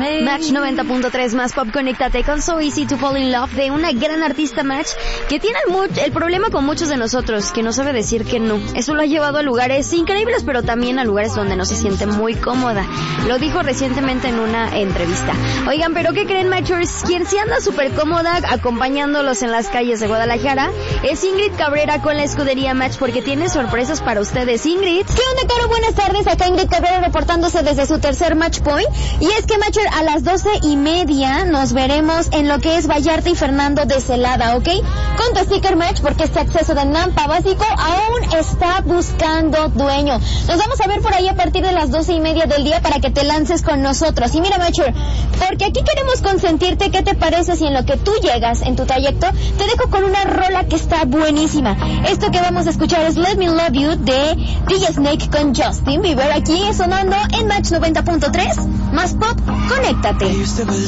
Match 90.3 más pop, conéctate con So Easy to Fall in Love de una gran artista Match que tiene el problema con muchos de nosotros, que no sabe decir que no. Eso lo ha llevado a lugares increíbles, pero también a lugares donde no se siente muy cómoda. Lo dijo recientemente en una entrevista. Oigan, ¿pero qué creen, Matchers? Quien sí anda súper cómoda acompañándolos en las calles de Guadalajara es Ingrid Cabrera con la escudería Match, porque tiene sorpresas para ustedes. Ingrid. ¿Qué onda, Caro? Buenas tardes. Acá Ingrid Cabrera reportándose desde su tercer Match Point. Y es que, Matcher, a las 12:30 nos veremos en lo que es Vallarta y Fernando de Celada, ¿ok? Con tu sticker Match, porque este acceso de Nampa básico aún está buscando dueño. Nos vamos a ver por ahí a partir de las 12:30 del día para que te lances con nosotros. Y mira, Matcher, porque aquí queremos consentirte. ¿Qué te parece si en lo que tú llegas en tu trayecto te dejo con una rola que está buenísima? Esto que vamos a escuchar es Let Me Love You de DJ Snake con Justin Bieber, aquí sonando en Match 90.3 más pop, conéctate.